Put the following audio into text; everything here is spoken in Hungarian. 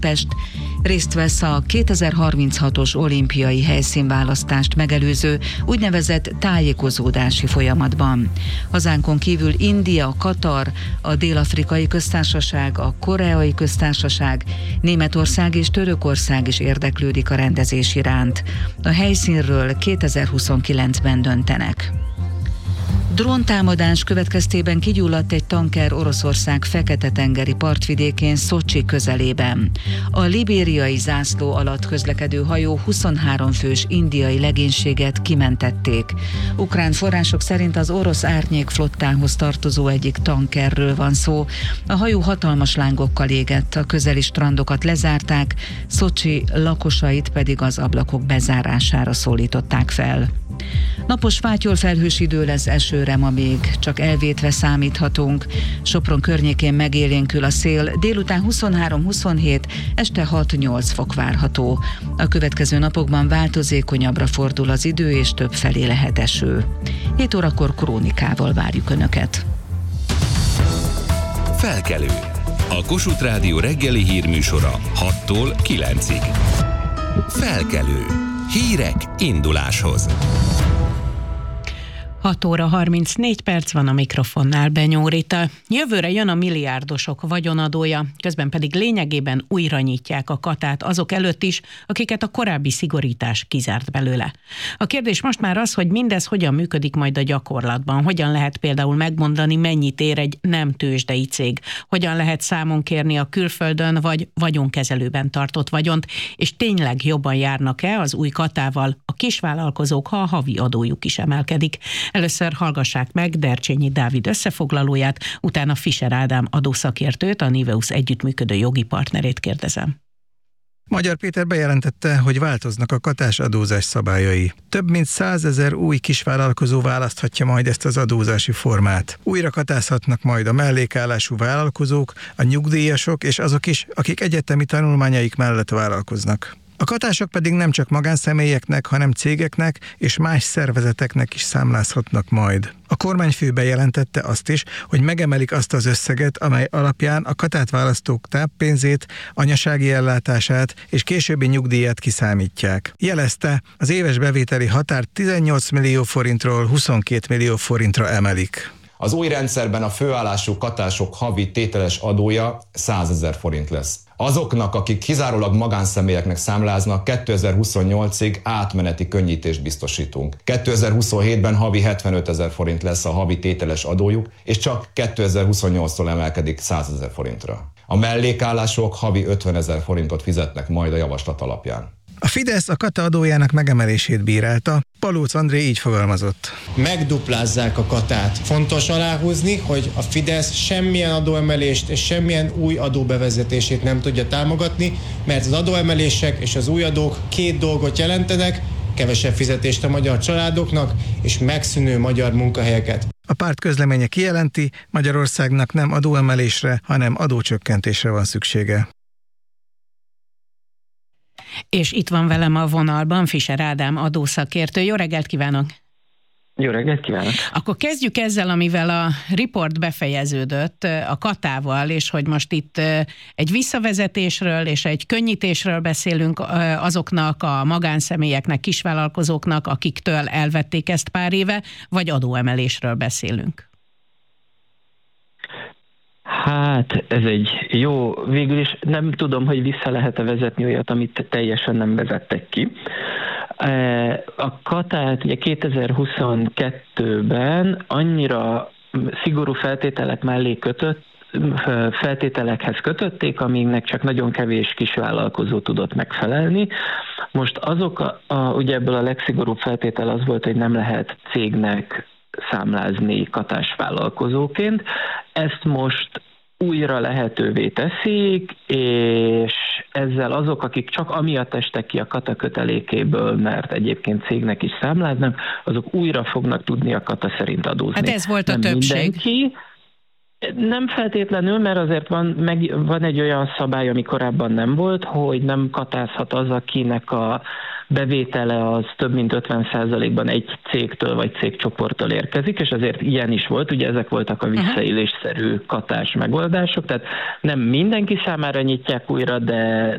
Pest részt vesz a 2036-os olimpiai helyszínválasztást megelőző úgynevezett tájékozódási folyamatban. Hazánkon kívül India, Katar, a Dél-Afrikai Köztársaság, a Koreai Köztársaság, Németország és Törökország is érdeklődik a rendezés iránt. A helyszínről 2029-ben döntenek. Dróntámadás következtében kigyulladt egy tanker Oroszország Fekete-tengeri partvidékén Szocsi közelében. A libériai zászló alatt közlekedő hajó 23 fős indiai legénységet kimentették. Ukrán források szerint az orosz árnyékflottához tartozó egyik tankerről van szó. A hajó hatalmas lángokkal égett, a közeli strandokat lezárták, Szocsi lakosait pedig az ablakok bezárására szólították fel. Napos fátyolfelhős idő lesz, esőre ma még csak elvétve számíthatunk. Sopron környékén megélénkül a szél, délután 23-27, este 6-8 fok várható. A következő napokban változékonyabbra fordul az idő, és többfelé lehet eső. 7 órakor krónikával várjuk Önöket. Felkelő. A Kossuth Rádió reggeli hírműsora 6-tól 9-ig. Felkelő. Hírek induláshoz. 6 óra 34 perc van, a mikrofonnál Benyó Rita. Jövőre jön a milliárdosok vagyonadója, közben pedig lényegében újra nyitják a katát azok előtt is, akiket a korábbi szigorítás kizárt belőle. A kérdés most már az, hogy mindez hogyan működik majd a gyakorlatban, hogyan lehet például megmondani, mennyit ér egy nem tőzsdei cég, hogyan lehet számon kérni a külföldön vagy vagyonkezelőben tartott vagyont, és tényleg jobban járnak-e az új katával a kisvállalkozók, ha a havi adójuk is emelkedik. Először hallgassák meg Dercsényi Dávid összefoglalóját, utána Fischer Ádám adószakértőt, a Niveus együttműködő jogi partnerét kérdezem. Magyar Péter bejelentette, hogy változnak a katás adózás szabályai. Több mint 100 000 új kisvállalkozó választhatja majd ezt az adózási formát. Újra katázhatnak majd a mellékállású vállalkozók, a nyugdíjasok és azok is, akik egyetemi tanulmányaik mellett vállalkoznak. A katások pedig nem csak magánszemélyeknek, hanem cégeknek és más szervezeteknek is számlázhatnak majd. A kormányfő bejelentette azt is, hogy megemelik azt az összeget, amely alapján a katát választók táppénzét, anyasági ellátását és későbbi nyugdíjat kiszámítják. Jelezte, az éves bevételi határt 18 millió forintról 22 millió forintra emelik. Az új rendszerben a főállású katások havi tételes adója 100 000 forint lesz. Azoknak, akik kizárólag magánszemélyeknek számláznak, 2028-ig átmeneti könnyítést biztosítunk. 2027-ben havi 75 000 forint lesz a havi tételes adójuk, és csak 2028-tól emelkedik 100 000 forintra. A mellékállások havi 50 000 forintot fizetnek majd a javaslat alapján. A Fidesz a kata adójának megemelését bírálta, Palóc André így fogalmazott. Megduplázzák a katát. Fontos aláhúzni, hogy a Fidesz semmilyen adóemelést és semmilyen új adó bevezetését nem tudja támogatni, mert az adóemelések és az új adók két dolgot jelentenek: kevesebb fizetést a magyar családoknak és megszűnő magyar munkahelyeket. A párt közleménye kijelenti, Magyarországnak nem adóemelésre, hanem adócsökkentésre van szüksége. És itt van velem a vonalban Fischer Ádám adószakértő. Jó reggelt kívánok! Jó reggelt kívánok! Akkor kezdjük ezzel, amivel a riport befejeződött, a katával, és hogy most itt egy visszavezetésről és egy könnyítésről beszélünk azoknak a magánszemélyeknek, kisvállalkozóknak, akiktől elvették ezt pár éve, vagy adóemelésről beszélünk? Hát ez egy jó, végül is nem tudom, hogy vissza lehet-e vezetni olyat, amit teljesen nem vezettek ki. A katát ugye 2022-ben annyira szigorú feltételek mellé feltételekhez kötötték, amiknek csak nagyon kevés kisvállalkozó tudott megfelelni. Most ugye ebből a legszigorúbb feltétel az volt, hogy nem lehet cégnek számlázni katás vállalkozóként. Ezt most újra lehetővé teszik, és ezzel azok, akik csak amiatt estek ki a kata kötelékéből, mert egyébként cégnek is számláznak, azok újra fognak tudni a kata szerint adózni. Hát ez volt a többség. Mindenki. Nem feltétlenül, mert azért van egy olyan szabály, ami korábban nem volt, hogy nem katázhat az, akinek a bevétele az több mint 50%-ban egy cégtől vagy cégcsoporttól érkezik, és azért ilyen is volt, ugye ezek voltak a visszaélésszerű katás megoldások, tehát nem mindenki számára nyitják újra, de